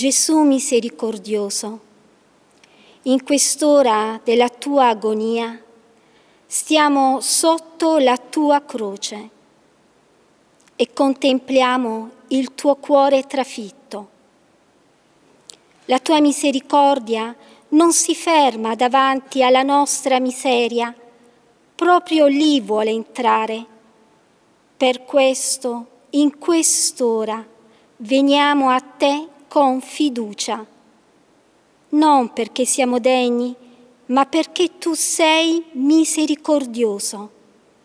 Gesù misericordioso, in quest'ora della tua agonia stiamo sotto la tua croce e contempliamo il tuo cuore trafitto. La tua misericordia non si ferma davanti alla nostra miseria, proprio lì vuole entrare. Per questo, in quest'ora, veniamo a te con fiducia, non perché siamo degni, ma perché tu sei misericordioso